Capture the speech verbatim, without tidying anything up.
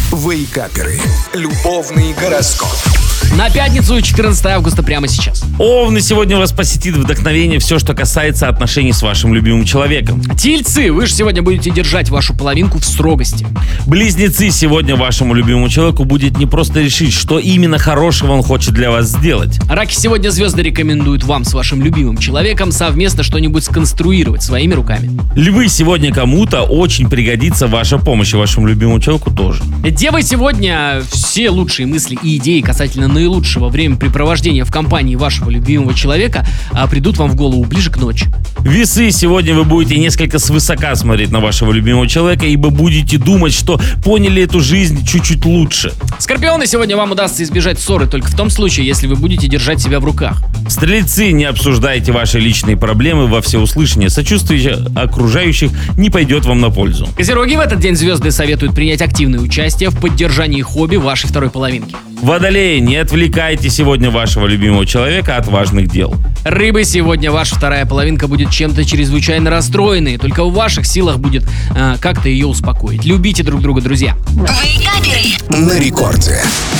Вейкаперы. Любовный гороскоп. На пятницу, четырнадцатое августа, прямо сейчас. Овны, сегодня вас посетит вдохновение все, что касается отношений с вашим любимым человеком. Тельцы, вы же сегодня будете держать вашу половинку в строгости. Близнецы, сегодня вашему любимому человеку будет не просто решить, что именно хорошего он хочет для вас сделать. Раки, сегодня звезды рекомендуют вам с вашим любимым человеком совместно что-нибудь сконструировать своими руками. Львы, сегодня кому-то очень пригодится ваша помощь, и вашему любимому человеку тоже. Девы, сегодня все лучшие мысли и идеи касательно наилучшего времяпрепровождения в компании вашего любимого человека а, придут вам в голову ближе к ночи. Весы, сегодня вы будете несколько свысока смотреть на вашего любимого человека, ибо будете думать, что поняли эту жизнь чуть-чуть лучше. Скорпионы, сегодня вам удастся избежать ссоры только в том случае, если вы будете держать себя в руках. Стрельцы, не обсуждайте ваши личные проблемы во всеуслышание, сочувствие окружающих не пойдет вам на пользу. Козероги, в этот день звезды советуют принять активное участие в поддержании хобби вашей второй половинки. Водолеи, не отвлекайте сегодня вашего любимого человека от важных дел. Рыбы, сегодня ваша вторая половинка будет чем-то чрезвычайно расстроенной, только в ваших силах будет э, как-то ее успокоить. Любите друг друга, друзья. На рекорде.